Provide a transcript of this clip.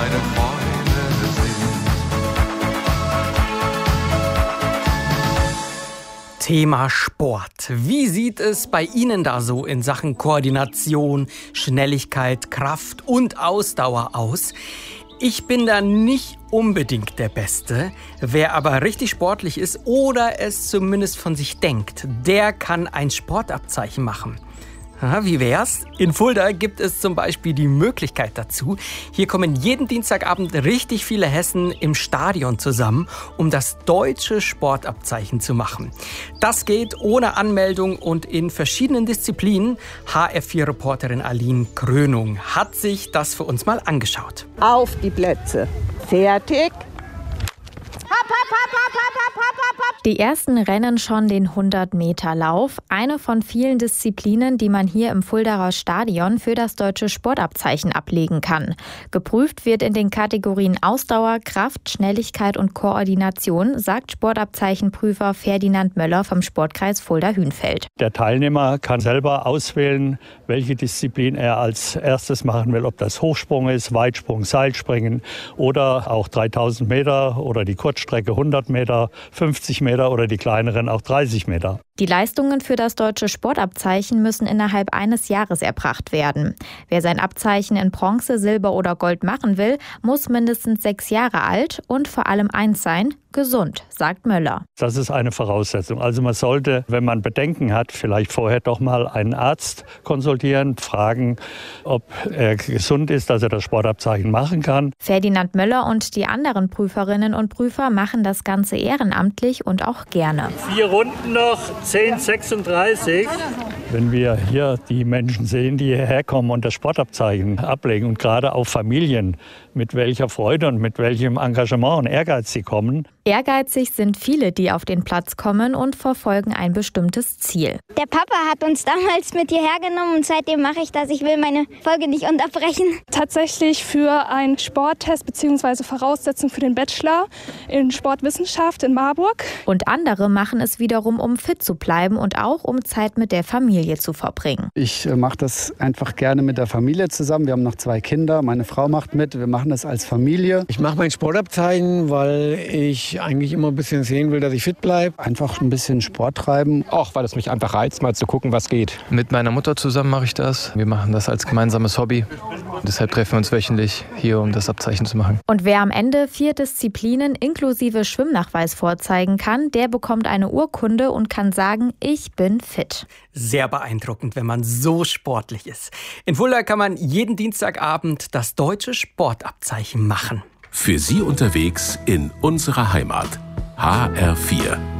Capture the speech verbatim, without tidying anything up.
meine Freunde sind. Thema Sport. Wie sieht es bei Ihnen da so in Sachen Koordination, Schnelligkeit, Kraft und Ausdauer aus? Ich bin da nicht unbedingt der Beste. Wer aber richtig sportlich ist oder es zumindest von sich denkt, der kann ein Sportabzeichen machen. Aha, wie wär's? In Fulda gibt es zum Beispiel die Möglichkeit dazu. Hier kommen jeden Dienstagabend richtig viele Hessen im Stadion zusammen, um das deutsche Sportabzeichen zu machen. Das geht ohne Anmeldung und in verschiedenen Disziplinen. H R vier Reporterin Aline Krönung hat sich das für uns mal angeschaut. Auf die Plätze. Fertig. Die ersten rennen schon den hundert-Meter-Lauf, eine von vielen Disziplinen, die man hier im Fuldaer Stadion für das deutsche Sportabzeichen ablegen kann. Geprüft wird in den Kategorien Ausdauer, Kraft, Schnelligkeit und Koordination, sagt Sportabzeichenprüfer Ferdinand Möller vom Sportkreis Fulda-Hünfeld. Der Teilnehmer kann selber auswählen, welche Disziplin er als erstes machen will, ob das Hochsprung ist, Weitsprung, Seilspringen oder auch dreitausend Meter oder die Kurzstrecke hundert Meter, fünfzig Meter oder die kleineren auch dreißig Meter. Die Leistungen für das deutsche Sportabzeichen müssen innerhalb eines Jahres erbracht werden. Wer sein Abzeichen in Bronze, Silber oder Gold machen will, muss mindestens sechs Jahre alt und vor allem eins sein: gesund, sagt Möller. Das ist eine Voraussetzung. Also man sollte, wenn man Bedenken hat, vielleicht vorher doch mal einen Arzt konsultieren, fragen, ob er gesund ist, dass er das Sportabzeichen machen kann. Ferdinand Möller und die anderen Prüferinnen und Prüfer machen das Ganze ehrenamtlich und auch gerne. Vier Runden noch, zehn sechsunddreißig. Wenn wir hier die Menschen sehen, die hierher kommen und das Sportabzeichen ablegen und gerade auch Familien, mit welcher Freude und mit welchem Engagement und Ehrgeiz sie kommen. Ehrgeizig sind viele, die auf den Platz kommen und verfolgen ein bestimmtes Ziel. Der Papa hat uns damals mit hierher genommen und seitdem mache ich das. Ich will meine Folge nicht unterbrechen. Tatsächlich für einen Sporttest bzw. Voraussetzung für den Bachelor in Sportwissenschaft in Marburg. Und andere machen es wiederum, um fit zu bleiben und auch um Zeit mit der Familie zu verbringen. Ich mache das einfach gerne mit der Familie zusammen. Wir haben noch zwei Kinder, meine Frau macht mit. Wir machen das als Familie. Ich mache mein Sportabzeichen, weil ich eigentlich immer ein bisschen sehen will, dass ich fit bleibe. Einfach ein bisschen Sport treiben. Auch weil es mich einfach reizt, mal zu gucken, was geht. Mit meiner Mutter zusammen mache ich das. Wir machen das als gemeinsames Hobby. Deshalb treffen wir uns wöchentlich hier, um das Abzeichen zu machen. Und wer am Ende vier Disziplinen inklusive Schwimmnachweis vorzeigen kann, der bekommt eine Urkunde und kann sagen, ich bin fit. Sehr beeindruckend, wenn man so sportlich ist. In Fulda kann man jeden Dienstagabend das deutsche Sportabzeichen machen. Für Sie unterwegs in unserer Heimat. H R vier.